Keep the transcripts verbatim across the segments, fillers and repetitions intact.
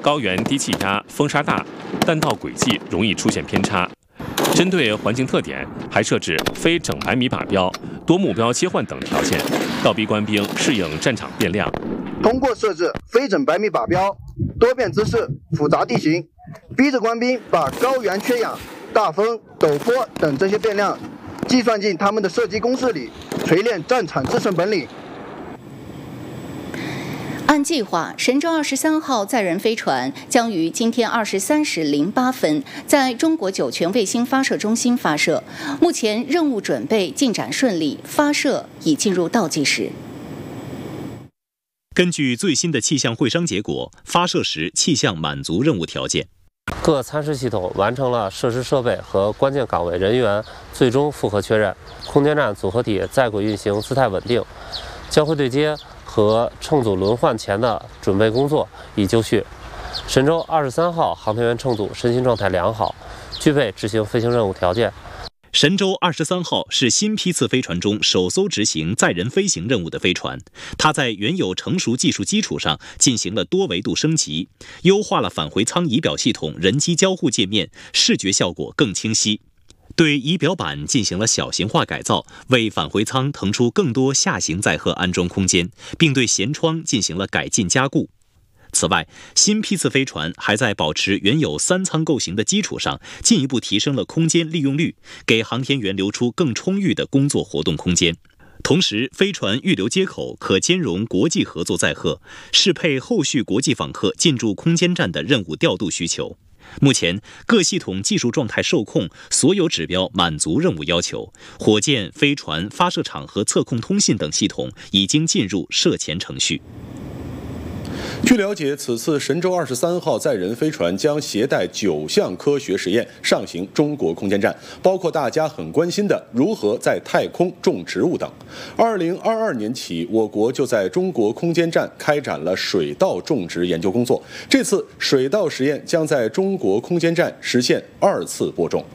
高原低气压、风沙大，弹道轨迹容易出现偏差。针对环境特点，还设置非整百米靶标、多目标切换等条件，倒逼官兵适应战场变量。 通过设置非整百米靶标、多变姿势、复杂地形，逼着官兵把高原缺氧、大风、陡坡等这些变量计算进他们的射击公式里，锤炼战场制胜本领。 按计划，神舟二十三号载人飞船将于今天二十三时零八分在中国酒泉卫星发射中心发射。目前任务准备进展顺利，发射已进入倒计时。 根据最新的气象会商结果，发射时气象满足任务条件。 各参试系统完成了设施设备和关键岗位人员最终复核确认，空间站组合体在轨运行姿态稳定，交会对接和乘组轮换前的准备工作已就绪。神舟二十三号航天员乘组身心状态良好，具备执行飞行任务条件。 神舟二十三号是新批次飞船中首艘执行载人飞行任务的飞船，它在原有成熟技术基础上进行了多维度升级，优化了返回舱仪表系统人机交互界面，视觉效果更清晰。对仪表板进行了小型化改造，为返回舱腾出更多下行载荷安装空间，并对舷窗进行了改进加固。此外，新批次飞船还在保持原有三舱构型的基础上，进一步提升了空间利用率，给航天员留出更充裕的工作活动空间。同时，飞船预留接口可兼容国际合作载荷，适配后续国际访客进驻空间站的任务调度需求。目前，各系统技术状态受控，所有指标满足任务要求。火箭、飞船、发射场和测控通信等系统已经进入射前程序。 据了解，此次神舟二十三号载人飞船将携带九项科学实验上行中国空间站，包括大家很关心的如何在太空种植物等。二零二二年起，我国就在中国空间站开展了水稻种植研究工作。这次水稻实验将在中国空间站实现二次播种。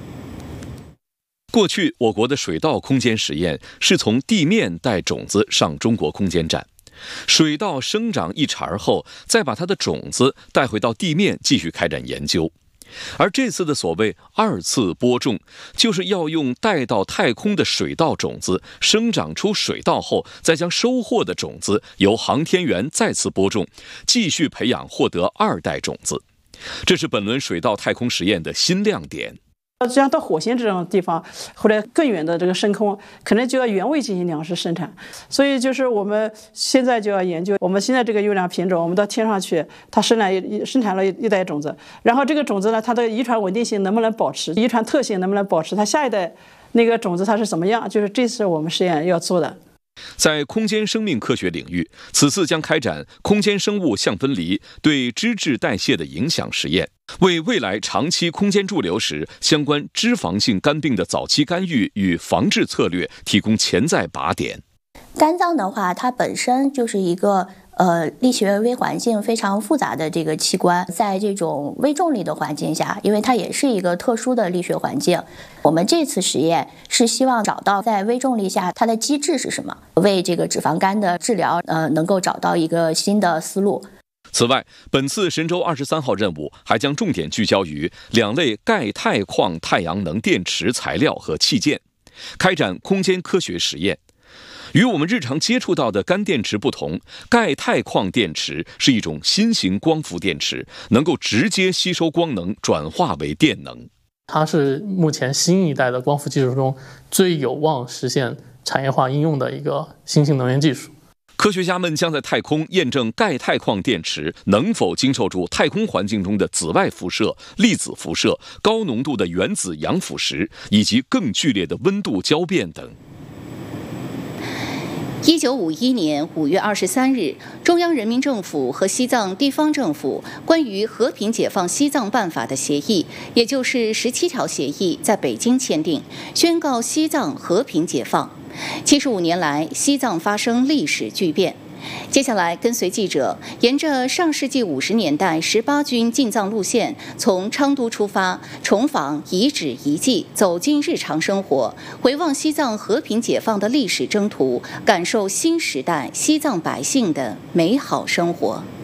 过去，我国的水稻空间实验是从地面带种子上中国空间站。水稻生长一茬后，再把它的种子带回到地面继续开展研究。而这次的所谓二次播种，就是要用带到太空的水稻种子生长出水稻后，再将收获的种子由航天员再次播种，继续培养获得二代种子。这是本轮水稻太空实验的新亮点。 这样到火星这种地方，或者更远的这个深空，可能就要原位进行粮食生产。所以就是我们现在就要研究，我们现在这个优良品种，我们到天上去，它生产生产了一代种子，然后这个种子呢，它的遗传稳定性能不能保持，遗传特性能不能保持，它下一代那个种子它是怎么样，就是这是我们实验要做的。 在空间生命科学领域，此次将开展空间生物相分离对脂质代谢的影响实验，为未来长期空间驻留时相关脂肪性肝病的早期干预与防治策略提供潜在靶点。 肝脏的话，它本身就是一个呃力学微环境非常复杂的这个器官，在这种微重力的环境下，因为它也是一个特殊的力学环境，我们这次实验是希望找到在微重力下它的机制是什么，为这个脂肪肝的治疗呃能够找到一个新的思路。 此外，本次神舟二十三号任务还将重点聚焦于两类钙钛矿太阳能电池材料和器件，开展空间科学实验。与我们日常接触到的干电池不同，钙钛矿电池是一种新型光伏电池，能够直接吸收光能转化为电能。 它是目前新一代的光伏技术中最有望实现产业化应用的一个新型能源技术。 科学家们将在太空验证钙钛矿电池能否经受住太空环境中的紫外辐射、粒子辐射、高浓度的原子阳腐蚀以及更剧烈的温度交变等。 一九五一年五月二十三日，中央人民政府和西藏地方政府关于和平解放西藏办法的协议，也就是十七条协议，在北京签订，宣告西藏和平解放。七十五年来，西藏发生历史巨变。接下来，跟随记者沿着上世纪五十年代十八军进藏路线，从昌都出发，重访遗址遗迹，走进日常生活，回望西藏和平解放的历史征途，感受新时代西藏百姓的美好生活。